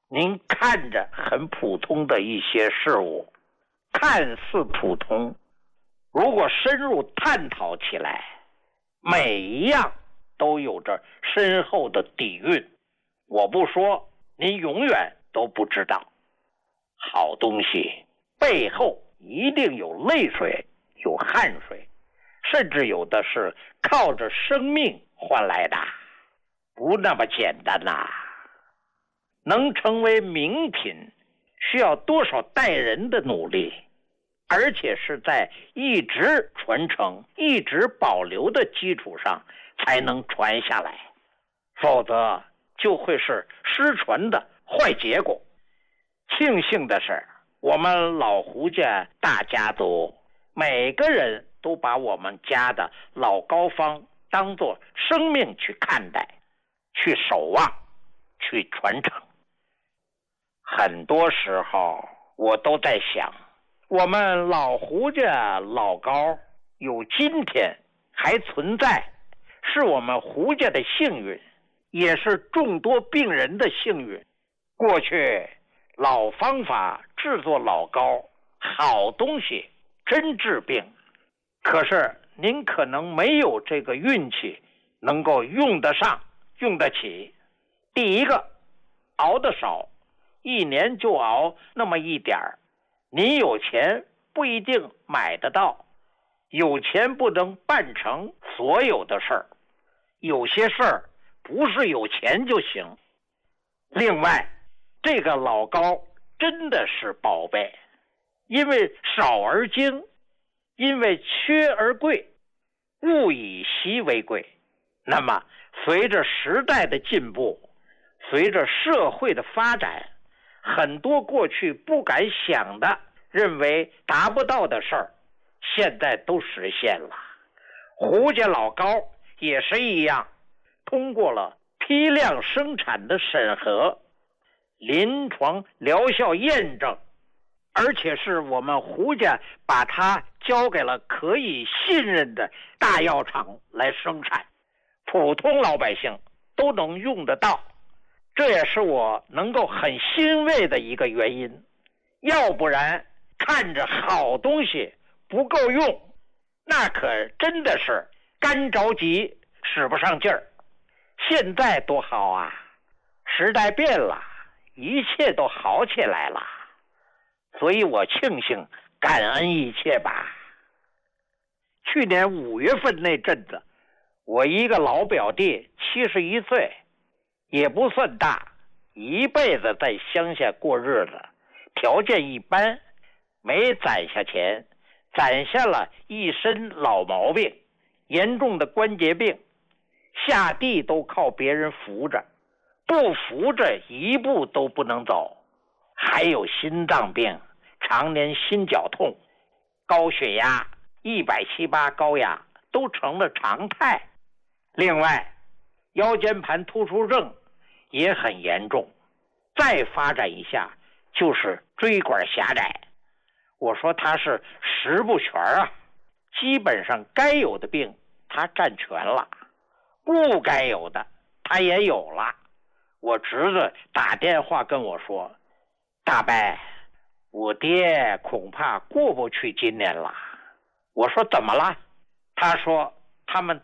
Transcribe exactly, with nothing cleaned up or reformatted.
您看着很普通的一些事物，看似普通，如果深入探讨起来，每一样都有着深厚的底蕴。我不说，您永远都不知道。好东西背后一定有泪水，有汗水，甚至有的是靠着生命换来的，不那么简单呐、啊。能成为名品，需要多少代人的努力，而且是在一直传承、一直保留的基础上才能传下来，否则就会是失传的坏结果。庆幸的是，我们老胡家大家族每个人都把我们家的老高方当作生命去看待，去守望，去传承。很多时候我都在想，我们老胡家老高有今天还存在，是我们胡家的幸运，也是众多病人的幸运。过去老方法制作老高，好东西真治病，可是您可能没有这个运气能够用得上用得起。第一个，熬得少，一年就熬那么一点儿，您有钱不一定买得到，有钱不能办成所有的事儿，有些事儿不是有钱就行。另外，这个老高真的是宝贝，因为少而精，因为缺而贵，物以稀为贵。那么随着时代的进步，随着社会的发展，很多过去不敢想的，认为达不到的事儿，现在都实现了。胡家老高也是一样，通过了批量生产的审核，临床疗效验证，而且是我们胡家把它交给了可以信任的大药厂来生产，普通老百姓都能用得到。这也是我能够很欣慰的一个原因，要不然看着好东西不够用，那可真的是干着急使不上劲儿。现在多好啊，时代变了，一切都好起来了，所以我庆幸感恩一切吧。去年五月份那阵子，我一个老表弟七十一岁，也不算大，一辈子在乡下过日子，条件一般，没攒下钱，攒下了一身老毛病，严重的关节病，下地都靠别人扶着，不扶着一步都不能走，还有心脏病，常年心绞痛，高血压一百七八高压都成了常态。另外腰间盘突出症也很严重，再发展一下就是椎管狭窄。我说他是十不全啊，基本上该有的病他占全了，不该有的他也有了。我侄子打电话跟我说，大伯，我爹恐怕过不去今年了。我说怎么了？他说他们